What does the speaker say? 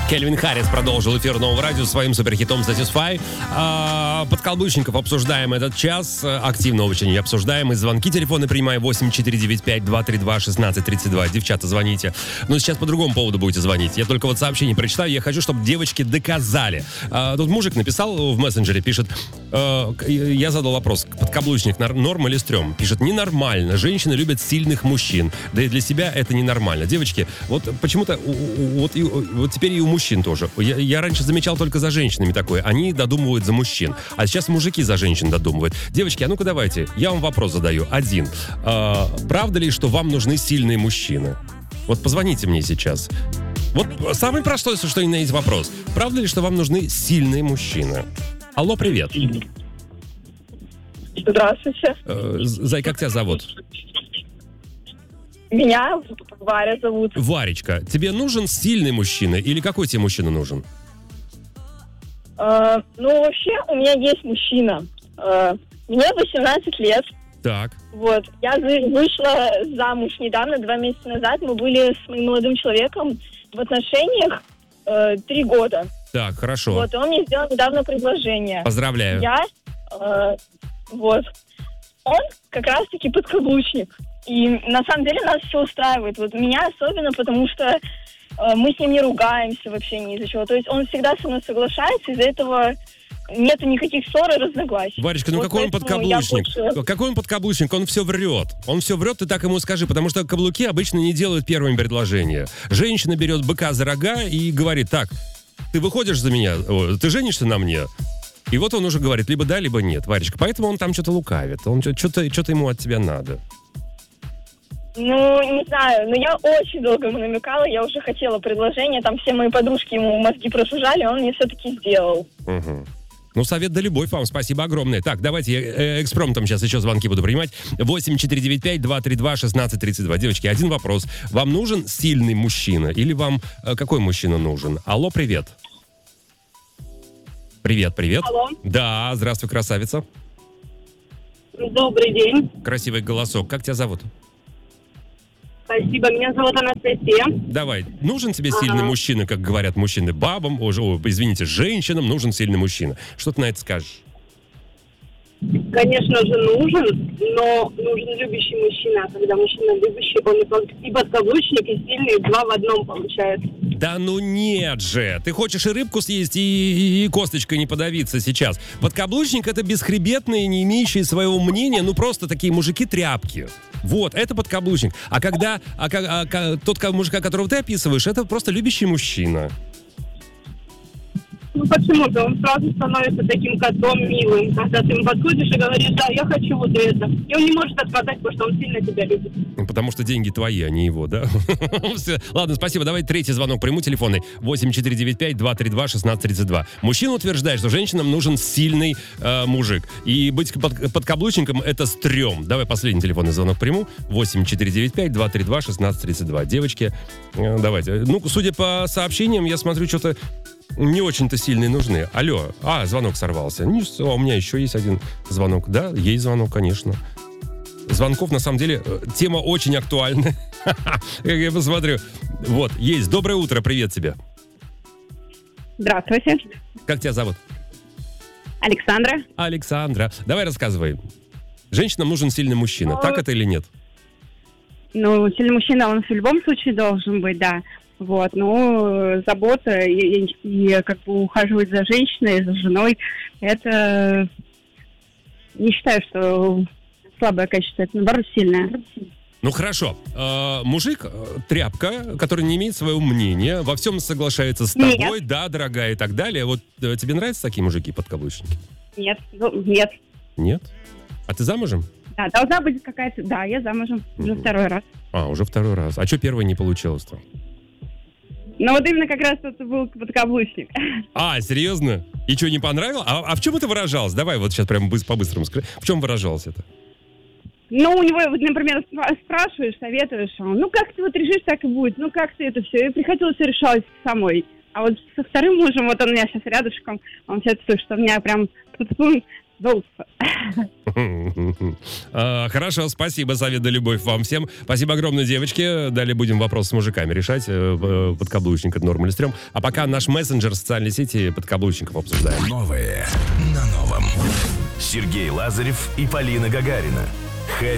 Кельвин Харрис продолжил эфир Нового радио своим суперхитом Satisfy. Подкаблучников обсуждаем этот час. Активно очень обсуждаем. И звонки телефоны принимаем 8495-232-1632. Девчата, звоните. Но сейчас по другому поводу будете звонить. Я только вот сообщение прочитаю. Я хочу, чтобы девочки доказали. Тут мужик написал в мессенджере, пишет, я задал вопрос, подкаблучник норм или стрём? Пишет, ненормально. Женщины любят сильных мужчин. Да и для себя это ненормально. Девочки, вот почему-то вот теперь и у мужчин тоже. Я раньше замечал только за женщинами такое. Они додумывают за мужчин. А сейчас мужики за женщин додумывают. Девочки, а ну-ка давайте. Я вам вопрос задаю. Один. Правда ли, что вам нужны сильные мужчины? Вот позвоните мне сейчас. Вот самый простой, что ни на есть вопрос. Правда ли, что вам нужны сильные мужчины? Алло, привет. Здравствуйте. Зай, как тебя зовут? Меня Варя зовут. Варечка, тебе нужен сильный мужчина или какой тебе мужчина нужен? Вообще, у меня есть мужчина. Мне 18 лет. Так. Вот. Я вышла замуж недавно, 2 месяца назад. Мы были с моим молодым человеком в отношениях 3 года. Так, хорошо. Вот, и он мне сделал недавно предложение. Поздравляю. Вот. Он как раз-таки подкаблучник. И на самом деле нас все устраивает. Вот меня особенно, потому что мы с ним не ругаемся вообще ни из-за чего. То есть он всегда со мной соглашается, из-за этого нету никаких ссор и разногласий. Варечка, вот какой он подкаблучник? Какой он подкаблучник? Он все врет. Он все врет, ты так ему скажи, потому что каблуки обычно не делают первыми предложения. Женщина берет быка за рога и говорит, так, ты выходишь за меня, ты женишься на мне? И вот он уже говорит, либо да, либо нет, Варечка. Поэтому он там что-то лукавит. Он что-то ему от тебя надо. Не знаю, но я очень долго ему намекала, я уже хотела предложение, там все мои подружки ему мозги просужали, он мне все-таки сделал. Угу. Совет да любовь вам, спасибо огромное. Так, давайте экспромтом сейчас еще звонки буду принимать. 8495-232-1632. Девочки, один вопрос. Вам нужен сильный мужчина или вам какой мужчина нужен? Алло, привет. Привет. Алло. Да, здравствуй, красавица. Добрый день. Красивый голосок. Как тебя зовут? Спасибо, меня зовут Анастасия. Давай, нужен тебе сильный мужчина, как говорят мужчины бабам, женщинам нужен сильный мужчина. Что ты на это скажешь? Конечно же, нужен, но нужен любящий мужчина. Когда мужчина любящий, он и подкаблучник, и сильный, 2 в одном получается. Да нет же! Ты хочешь и рыбку съесть, и косточкой не подавиться сейчас. Подкаблучник — это бесхребетные, не имеющие своего мнения, просто такие мужики-тряпки. Вот, это подкаблучник. А тот мужика, которого ты описываешь, это просто любящий мужчина. Почему-то он сразу становится таким котом милым, когда ты ему подходишь и говоришь, да, я хочу вот это. И он не может отказать, потому что он сильно тебя любит. Потому что деньги твои, а не его, да? Ладно, спасибо. Давай третий звонок приму телефонный. 8495-232-1632. Мужчина утверждает, что женщинам нужен сильный мужик. И быть подкаблучником — это стрём. Давай последний телефонный звонок приму. 8495-232-1632. Девочки, давайте. Судя по сообщениям, я смотрю, что-то не очень-то сильные нужны. Алло. Звонок сорвался. У меня еще есть один звонок. Да, есть звонок, конечно. Звонков, на самом деле, тема очень актуальна. Я посмотрю. Вот, есть. Доброе утро, привет тебе. Здравствуйте. Как тебя зовут? Александра. Давай рассказывай. Женщинам нужен сильный мужчина. Так это или нет? Сильный мужчина, он в любом случае должен быть, да. Вот, забота и как бы ухаживать за женщиной, за женой, это не считаю, что слабое качество, это наоборот сильное. Хорошо. Мужик тряпка, который не имеет своего мнения, во всем соглашается с тобой, нет. Да, дорогая, и так далее. Вот тебе нравятся такие мужики-подкаблучники? Нет. Нет? А ты замужем? Да, должна быть какая-то... Да, я замужем уже 2-й раз. Уже 2-й раз. А что первый не получилось-то? Именно как раз это был подкаблучник. Серьезно? И что, не понравилось? А в чем это выражалось? Давай вот сейчас прям по-быстрому скажи. В чем выражалось это? У него, например, спрашиваешь, советуешь, как ты решишь, так и будет, как ты это все, и приходилось все решать самой. А вот со вторым мужем, он у меня сейчас рядышком, он все это слышит, что у меня прям Хорошо, спасибо, совет да любовь вам всем. Спасибо огромное, девочки. Далее будем вопрос с мужиками решать. Подкаблучник — это норм или стрём. А пока наш мессенджер социальной сети подкаблучников обсуждаем. Новое на новом. Сергей Лазарев и Полина Гагарина. Хэппи